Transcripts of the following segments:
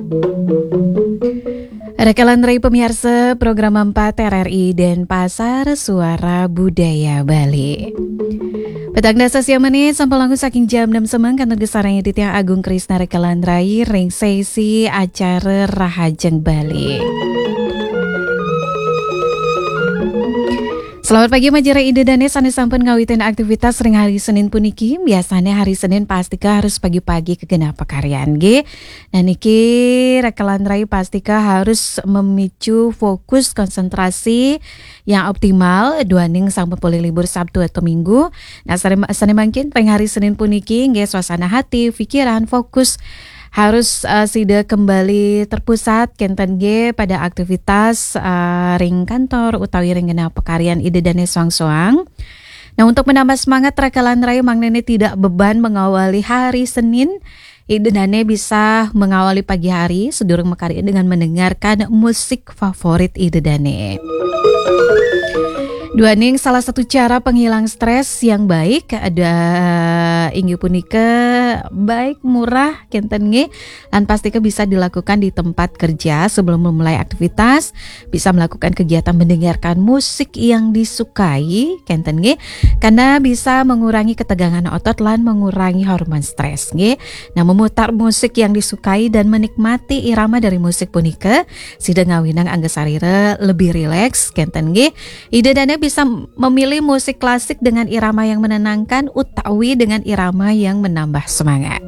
Rekalan Rai pemirsa program 4 RRI Denpasar Suara Budaya Bali. Petang dasa siang menit sampai langsung saking jam 6 semang kantor gesaranya di Tiang Agung Krisna Rekalan Rai ring sesi acara Rahajeng Bali. Selamat pagi Majara Ide Dane sane sampun ngawitin aktivitas ring hari Senin puniki. Biasanya hari Senin pastika harus pagi-pagi kegenap pekaryan G. Dan niki Rekalan Rai pastika harus memicu fokus konsentrasi yang optimal duaning sampun poli libur Sabtu atau Minggu. Nah sane mangkin ring hari Senin puniki nggih suasana hati, pikiran, fokus harus sida kembali terpusat kenten G pada aktivitas ring kantor utawi ring genap pekaryan ide dane soang-soang. Nah untuk menambah semangat Rekalan Rai Mang Nene tidak beban mengawali hari Senin. Ide dane bisa mengawali pagi hari sedurung mekaryan dengan mendengarkan musik favorit ide dane. Duaning salah satu cara penghilang stres yang baik ada inggih punika baik murah kenten nge lan pastika bisa dilakukan di tempat kerja sebelum memulai aktivitas, bisa melakukan kegiatan mendengarkan musik yang disukai kenten nge karena bisa mengurangi ketegangan otot lan mengurangi hormon stres nge. Nah memutar musik yang disukai dan menikmati irama dari musik punika sida ngawinang anggesarire lebih rileks kenten nge. Ide dane bisa memilih musik klasik dengan irama yang menenangkan utawi dengan irama yang menambah semangat.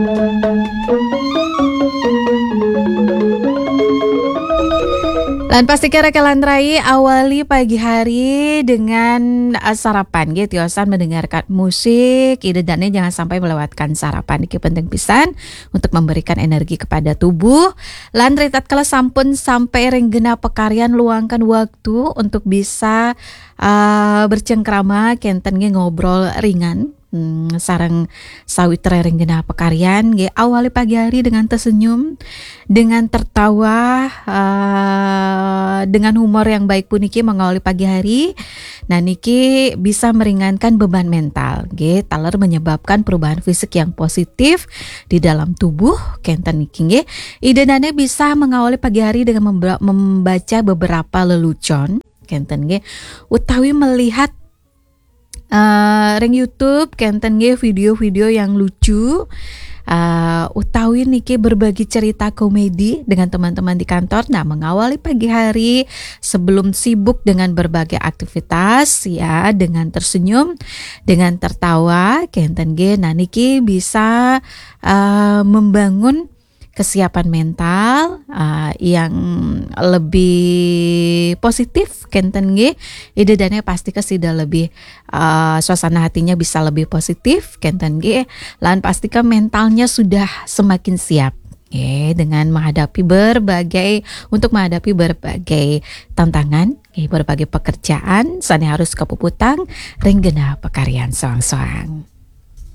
Dan pastikan Rekalan Rai awali pagi hari dengan sarapan gitu, tiosan mendengarkan musik. Ide dane jangan sampai melewatkan sarapan. Iki penting pisan untuk memberikan energi kepada tubuh. Lan tatkala sampun sampai ring genap pekaryan luangkan waktu untuk bisa bercengkrama kenten ngobrol ringan. Sarang sawit ring genap pekaryan ge awali pagi hari dengan tersenyum, dengan tertawa, dengan humor yang baik puniki mengawali pagi hari. Nah niki bisa meringankan beban mental ge taler menyebabkan perubahan fisik yang positif di dalam tubuh kenten niki ge. Ide dane bisa mengawali pagi hari dengan membaca beberapa lelucon kenten ge utawi melihat ring YouTube kenten nge video-video yang lucu utawi niki berbagi cerita komedi dengan teman-teman di kantor. Nah mengawali pagi hari sebelum sibuk dengan berbagai aktivitas ya dengan tersenyum, dengan tertawa kenten nge. Nah niki bisa membangun kesiapan mental yang lebih positif kenten nge. Ide dane pasti kesida lebih suasana hatinya bisa lebih positif kenten nge. Lan pastikan mentalnya sudah semakin siap dengan menghadapi berbagai tantangan, berbagai pekerjaan sane harus kepuputang ring genap pekaryan soang-soang.